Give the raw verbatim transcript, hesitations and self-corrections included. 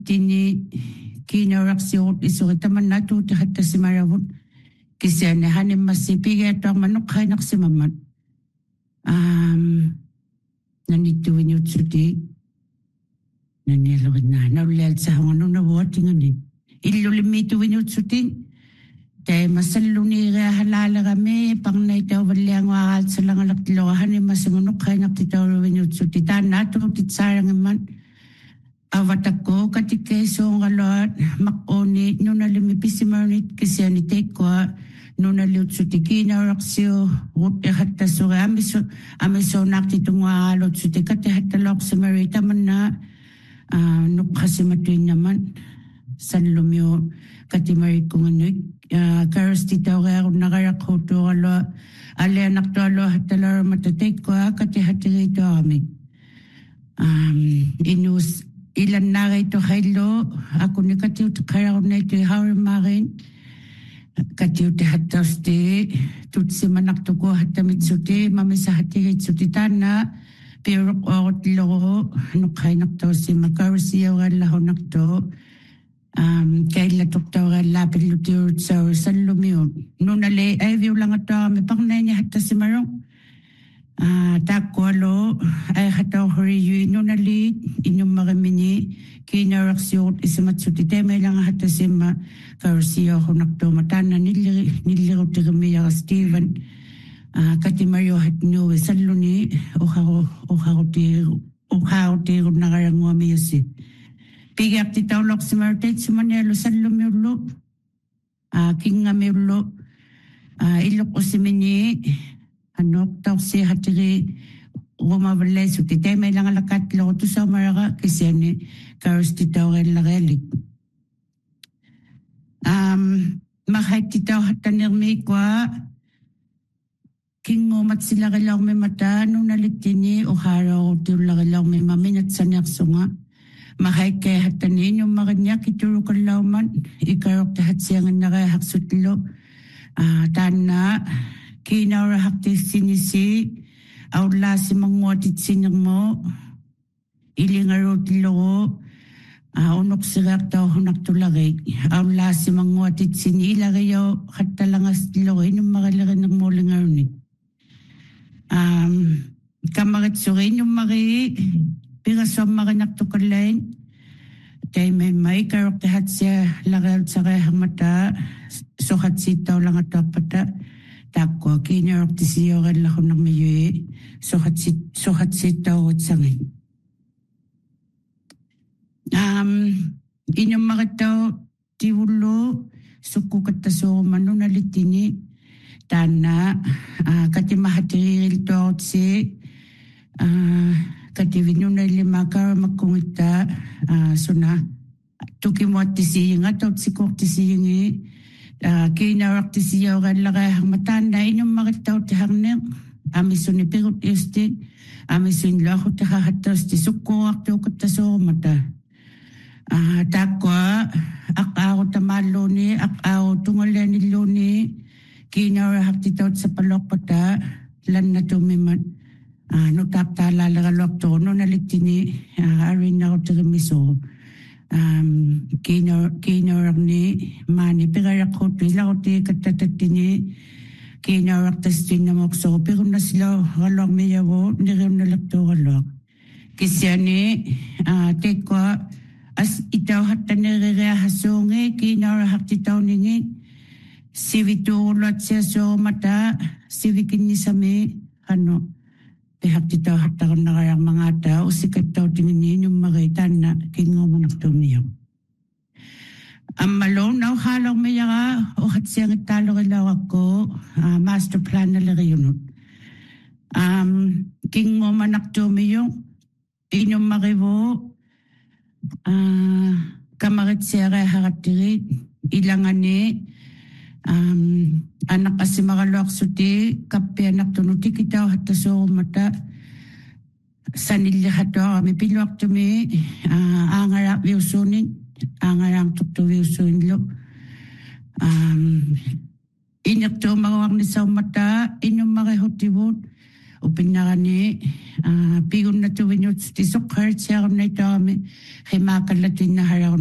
tini kinaraksiot isuritaman nato ti hatta simarawut kisane hanim masipi gato manok kainak simamat um nanito winyut suti nanilo na naulel sa hangano na wating ani ilulimitu winyut suti tay masaluni ga halala kami pang naitaw walyang wakal sa lang alaktilo hanim masimunok kainak titaw winyut suti tan nato titsarang man awatako katike so ngalot makoni nuna limipisimarnit kisani tekwa nuna liutsuti na raksio ut hatta so amiso amiso nakti tungwa lot suti kate hatta lok simarita manna nukhasimatui naman sanlumyo katimarit kung ano karos titaw kaya kung nakarakhoto alo ale anak to alo hatta laro matatekwa kate hatta rito kami inus ilan na ito kailo ako ni katiw kaya ko na ito hawar makin katiw ti hatas ti tutsi manak to ko hatamitsuti mamisa hati hitsuti tana pero ko tilo no kay nakto si makarsiya wala ho nakto um kaila tuktaw la pilutir sa salumyo nunale ay view lang ato mi pang na niya hatas si marong Ah, takwalo ay hataw horiyu inunali inyong makamini kinaraksiyot isimatsuti teme lang hatasima karsiyo hunakto matana niliro tigamiya Steven katimayo hatno saluni uhaw uhaw tigo uhaw tigo nakarangwa miyasi pigak titawlok si martet sumanelo salumyulo kingamirlo ilok usimini anok tau si hatiri roma balay so titay may lang alakat lo to sa maraka kasi ni karos titaw rin lagalik um mahay titaw hatanirmi kwa kingo mat sila kalaw may mata nung nalitini o haraw tila kalaw may maminat sa niyaksunga mahay kay hatanin yung makanyak ituro kalaw man ikarok tahat siyangan na kaya haksutlo uh, tana kinara hakti sinisi awla si mangwatit sinang mo ilingaro tilo unok sigak tao hunak tulagay awla si mangwatit sini ilagayo katalangas tilo inong makalagay ng mulingar ni um kamarit surin yung maki pirasom makanak tukalain kay may may karok tahat siya lagay sa kaya mata sukat sitaw lang ato pata takwa kinarok ti siyo kan lako ng mayue suhat sit suhat sitaw at sangin um inyong makataw ti ulo suku kataso manunalitini tana uh, kati mahatiril to si uh, kati vinuna lima ka makungita uh, suna tukimot ti siyang atot si kok ti siyang Uh, kinarak ti siya kan lakay matanda inyong makitaw ti hangner amisun ni perut este amisun laho ti hahatas ti suko akto kataso mata uh, takwa akaw tamalo ni akaw tungalan ni loni kinarak ti taw sa palok pata lan na tumimat uh, no taptala lagalok to no nalitini uh, arin na ko ti remiso um kinor kinor ni mani pegarak ko tila ko ti katatatini kinor testin na mokso pero na sila galong meyawo ni rin na lakto galok kisyani ah tekwa as itaw hatta nere hasonge kinor hakti taw ningi sivito lot siya so mata sivikin ni sami ano pihak titaw hatta na kayang mga tao sikat tao tingin yung makaitan na kingomanak tumiyaw. Ang malong na halaw maya ka o hat siyang italo kilaw ako uh, master plan na lagi yun. Um, kingomanak tumiyaw inyong makibo uh, kamarit siya kaya hakatirit ilangan ni Um, anak kasi makalok suti kape anak tunuti kita hatta so mata sanilya hato kami pilok tumi uh, angarap viusunin angarang tukto viusunin lo um, inyok to mawag ni sa mata inyong makihutibot upinarani pigun na tuwinyo tisokkar siya na ito kami himakala tinahara